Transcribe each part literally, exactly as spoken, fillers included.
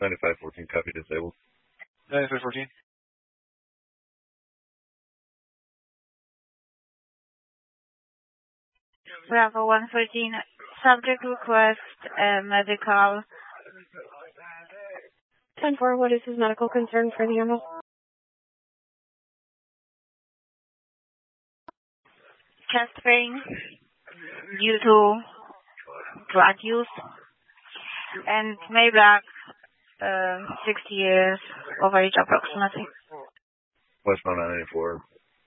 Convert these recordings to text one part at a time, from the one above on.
ninety-five fourteen, copy disabled. ninety-five fourteen. Bravo one fourteen, subject request uh, medical. ten four, what is his medical concern for the animal? Chest pain due to drug use and Maybach, uh, sixty years of age approximately. Westbound nine eighty-four.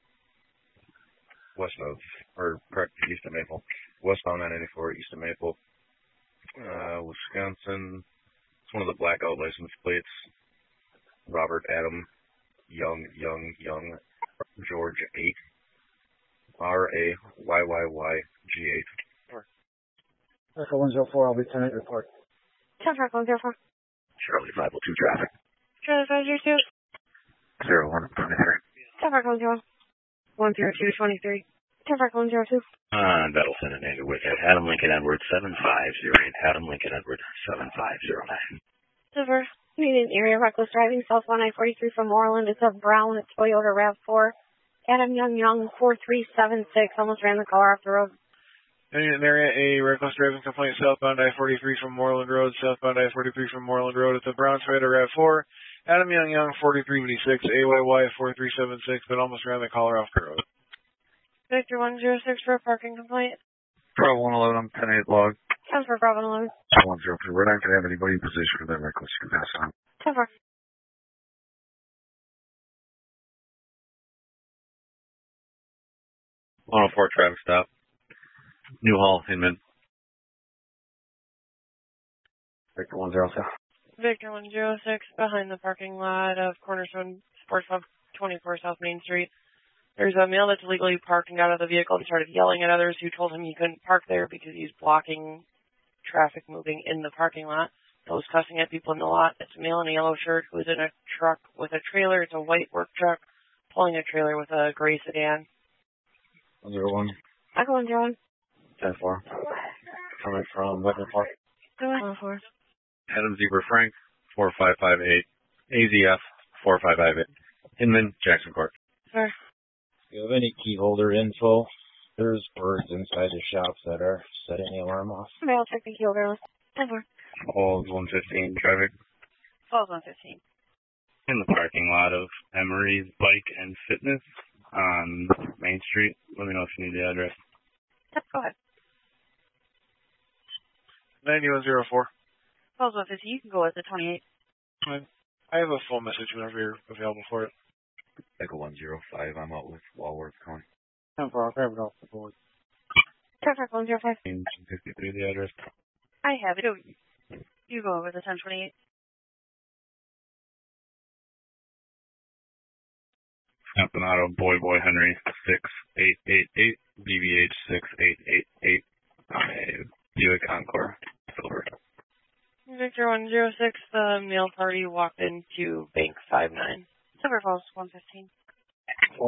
West of, or correct, east of Maple. Westbound nine eighty-four, east of Maple. Uh, Wisconsin. It's one of the blackout license plates. Robert Adam Young, Young, Young, George eight. R A Y Y Y G eight. Echo one zero four, I'll be tenant report. ten four, one zero four. Charlie five oh two traffic. Charlie five zero two. zero one twenty-three. ten four, one zero. one zero two, twenty-three. ten four, one zero two. Uh, that'll send an anchor with it. Adam Lincoln Edward seven five zero eight. Adam Lincoln Edward seven five zero nine. Silver. Need an area reckless driving, southbound I forty-three from Moreland. It's a brown, it's Toyota RAV four. Adam Young Young, four three seven six, almost ran the car off the road. In an area, a reckless driving complaint southbound I forty-three from Moreland Road, southbound I forty-three from Moreland Road. It's a brown Toyota RAV four. Adam Young Young, forty-three eighty-six, A Y Y four three seven six, but almost ran the caller off the road. Victor one zero six for a parking complaint. Bravo one eleven, I'm ten eight log. ten for Bravo eleven. one zero two, we're not going to have anybody in position for that reckless. You can pass on. ten four. one oh four traffic stop. Newhall, Hinman. Victor one zero six. Victor one zero six, behind the parking lot of Cornerstone Sports Pub, twenty-four South Main Street. There's a male that's illegally parked and got out of the vehicle and started yelling at others who told him he couldn't park there because he's blocking traffic moving in the parking lot. Those cussing at people in the lot. It's a male in a yellow shirt who's in a truck with a trailer. It's a white work truck pulling a trailer with a gray sedan. one zero one. I go on, John. ten four. Coming from Weapon Park. Go on. one four. Adam Zebra Frank, four five five eight. A Z F, four five five eight. Hinman, Jackson Court. Sir. Do you have any key holder info? There's birds inside the shops that are setting the alarm off. Somebody else check the key holder list. ten four. Falls one fifteen, traffic. Falls one fifteen. In the parking lot of Emery's Bike and Fitness on Main Street. Let me know if you need the address. Yep, go ahead. ninety-one oh four. Falls one fifteen, you can go with the twenty-eight. Fine. I have a full message whenever you're available for it. Echo one zero five, I'm out with Walworth County. ten four, I'll grab it off the board. ten four, one zero five. fifty-three, the address. I have it. You go over the ten twenty-eight. Hampton Auto, Boy Boy Henry, six eight eight eight, B B H six eight eight eight, Buick Encore, silver. Victor one zero six, the male party walked into Bank five nine. Silver Falls one fifteen.